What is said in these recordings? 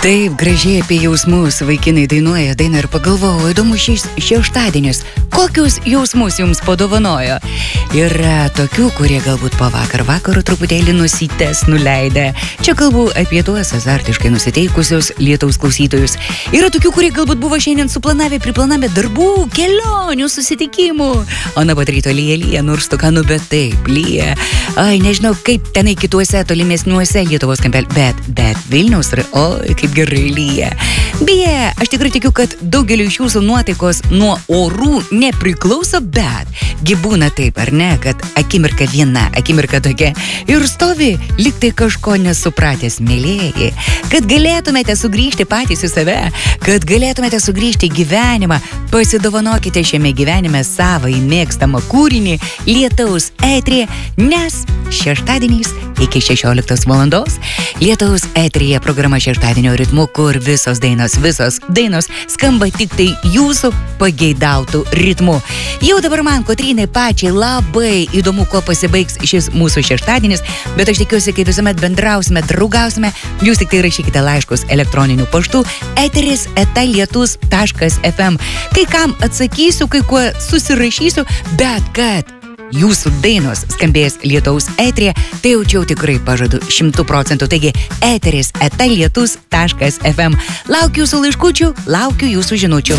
Taip, gražiai apie jausmus vaikinai dainuoja dainą ir pagalvojau, įdomu šis šeštadienis, kokius jausmus jums padovanojo. Yra tokių, kurie galbūt po vakaro truputėlį nusytes nuleidę. Čia kalbu apie tuos azartiškai nusiteikusius lietaus klausytojus. Yra tokių, kurie galbūt buvo šiandien priplanavę darbų, kelionių, susitikimų. O nuo pat ryto lyja, nors tokia, bet taip, lyja. Ai, nežinau, kaip tenai kituose tolimesniuose Lietuvos kampeliuose, bet Vilniaus, oi, kaip gerai lyja. Beje, aš tikrai tikiu, kad daugeliu iš jūsų nuotaikos nuo orų nepriklauso, bet gi būna taip, ar ne, kad akimirka viena, akimirka tokia ir stovi, lyg tai kažko nesupratęs, mėlėjai, kad galėtumėte sugrįžti patys į save, kad galėtumėte sugrįžti į gyvenimą, pasidovanokite šiame gyvenime savai mėgstamą kūrinį Lietaus eteryje, nes šeštadieniais iki 16 valandos Lietaus eteryje programa Šeštadienio ritmu, kur visos dainos skamba tik tai jūsų pageidautų ritmu. Jau dabar man, Kotrynai, pačiai labai įdomu, kuo pasibaigs šis mūsų šeštadienis, bet aš tikiuosi, kai visuomet bendrausime, draugausime, jūs tik tai rašykite laiškus elektroniniu paštu eteris@lietus.fm. Kai kam atsakysiu, kai kuo susirašysiu, bet kad jūsų dainos skambės Lietaus eteryje, tai jaučiau tikrai pažadu 100%. Taigi, eteris@lietus.fm. Laukiu jūsų laiškučių, laukiu jūsų žinučių.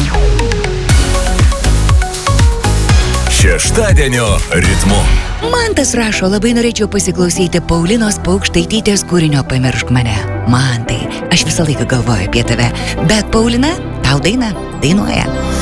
Šeštadienio ritmu. Mantas rašo, labai norėčiau pasiklausyti Paulinos Paukštaitytės kūrinio Pamiršk mane. Mantai, aš visą laiką galvoju apie tave, bet Paulina tau dainuoja.